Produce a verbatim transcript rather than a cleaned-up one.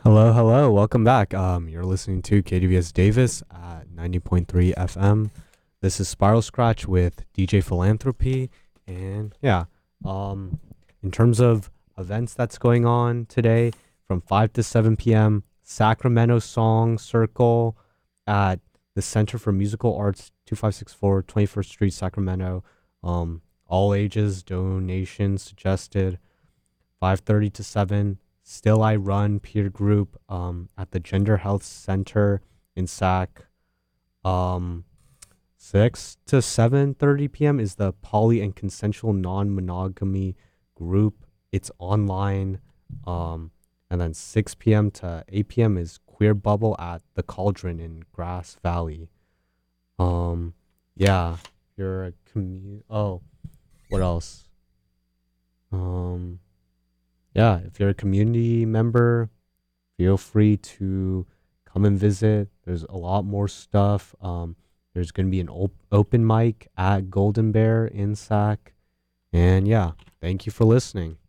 Hello, hello, welcome back. Um, you're listening to K D V S Davis at ninety point three F M. This is Spiral Scratch with D J Philanthropy, and yeah, um, in terms of events that's going on today, from five to seven p m, Sacramento Song Circle at the Center for Musical Arts, two five six four twenty-first Street, Sacramento. Um, all ages, donations suggested. five thirty to seven, Still I Run peer group um, at the Gender Health Center in Sac. Um, six to seven thirty p m is the Poly and Consensual Non-Monogamy group. It's online. Um, and then six p m to eight p m is Queer Bubble at the Cauldron in Grass Valley. Um, yeah, you're a commu- Oh, what else? Um, yeah, if you're a community member, feel free to come and visit. There's a lot more stuff. Um, there's going to be an op- open mic at Golden Bear in Sac. And yeah, thank you for listening.